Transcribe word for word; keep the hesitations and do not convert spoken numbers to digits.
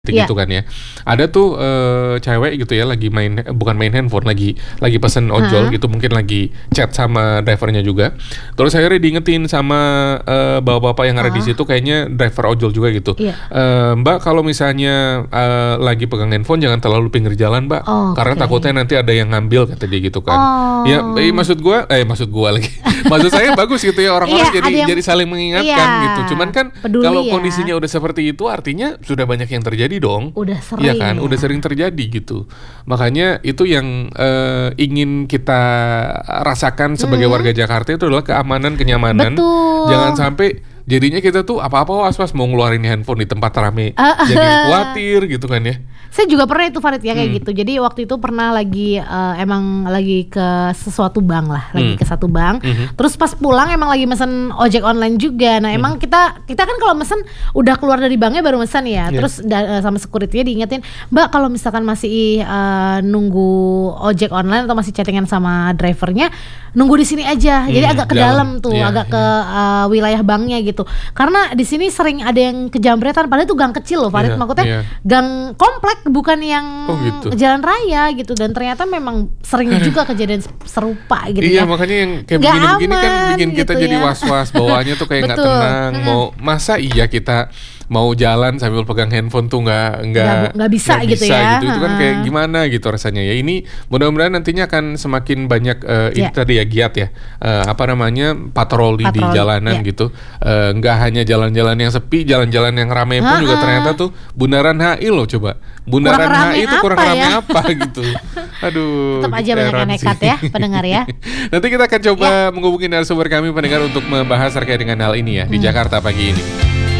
Iya. Gitu kan ya. Ada tuh, eee, cewek gitu ya lagi main bukan main handphone, lagi lagi pesen ojol Heeh. gitu, mungkin lagi chat sama driver-nya juga. Terus akhirnya diingetin sama, eee, bapak-bapak yang ada di Heeh. situ, kayaknya driver ojol juga gitu. Iya. Eee, "Mbak, kalau misalnya, eee, lagi pegang handphone jangan terlalu pinggir jalan, Mbak, karena takutnya Oke. nanti ada yang ngambil," kata dia gitu kan. Ya, i Oh. maksud gua eh, maksud gua lagi, maksud saya bagus gitu ya, Iya, orang-orang jadi ada yang jadi saling mengingatkan iya, gitu. Cuman kan kalau peduli ya. kondisinya udah seperti itu artinya sudah banyak yang terjadi dong. Udah Iya sering kan, udah ya. sering terjadi gitu. Makanya itu yang, eee, ingin kita rasakan sebagai Mhm. warga Jakarta itu adalah keamanan, kenyamanan. Jangan Betul. sampai jadinya kita tuh apa-apa was-was mau ngeluarin handphone di tempat rame, Heeh. jadi khawatir gitu kan ya. Saya juga pernah itu Farid ya kayak Mmm. gitu. Jadi waktu itu pernah lagi, eee, emang lagi ke sesuatu bank lah, lagi Mmm. ke satu bank. Mhm. Terus pas pulang emang lagi mesen ojek online juga. Nah, emang Mhm. kita kita kan kalau mesen udah keluar dari banknya baru mesen ya. Iya. Terus da sama security-nya diingetin, "Mbak, kalau misalkan masih, eee, nunggu ojek online atau masih chatting-an sama driver-nya, nunggu di sini aja." Jadi Mmm, agak ke dalam. dalam tuh, Iya, agak ke, iya. eee, wilayah banknya gitu. Karena di sini sering ada yang kejamretan, padahal itu gang kecil loh Farid, Iya, maksudnya iya. gang komplek bukan yang Oh gitu. jalan raya gitu, dan ternyata memang sering juga kejadian serupa gitu Iya, ya. makanya yang kayak Nggak begini-begini kan aman bikin kita gitu jadi ya. was-was, bawaannya tuh kayak nggak Betul, tenang. mhm. Mau masa iya kita mau jalan sambil pegang handphone tuh nggak nggak Nggak bu nggak bisa nggak gitu bisa ya, gitu. Itu kan kayak heeh. gimana gitu rasanya ya. Ini mudah-mudahan nantinya akan semakin banyak, eee, ini Iya. tadi ya, giat ya, eee, apa namanya, patroli di Patroli, jalanan iya. gitu. Eee, nggak hanya jalan-jalan yang sepi, jalan-jalan yang ramai pun juga ternyata Heeh. tuh Bundaran H I loh coba. Bundaran Kurang H rame I itu kurang apa rame ya? apa gitu. Aduh, Tetep aja banyak heran yang sih. nekat ya, pendengar ya. Nanti kita akan coba Iya. menghubungi narasumber kami pendengar untuk membahas terkait dengan hal ini ya di Mhm. Jakarta pagi ini.